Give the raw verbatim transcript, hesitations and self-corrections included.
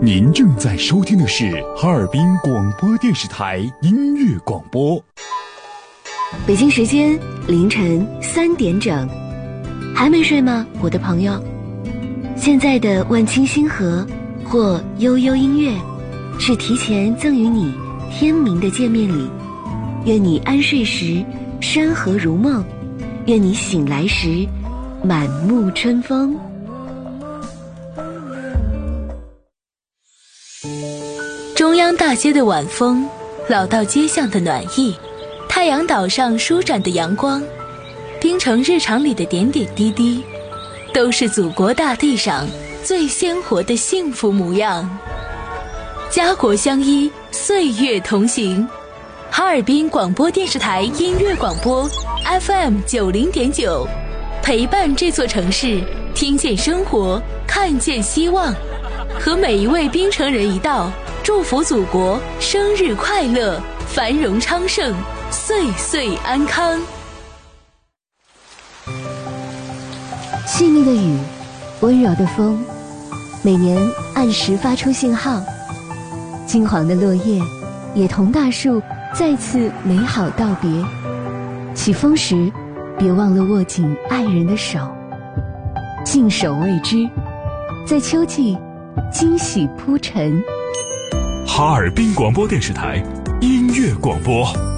您正在收听的是哈尔滨广播电视台音乐广播。 北京时间凌晨三点整，还没睡吗，我的朋友？现在的万青星河或悠悠音乐，是提前赠予你天明的见面礼。愿你安睡时山河如梦，愿你醒来时满目春风。 中央大街的晚风，老道街巷的暖意，太阳岛上舒展的阳光，冰城日常里的点点滴滴，都是祖国大地上最鲜活的幸福模样。家国相依，岁月同行。哈尔滨广播电视台音乐广播 F M 九零点九，陪伴这座城市，听见生活，看见希望，和每一位冰城人一道，祝福祖国生日快乐，繁荣昌盛，岁岁安康。 细腻的雨，温柔的风，每年按时发出信号。金黄的落叶也同大树再次美好道别。起风时别忘了握紧爱人的手，静守未知，在秋季惊喜铺陈。 哈尔滨广播电视台音乐广播。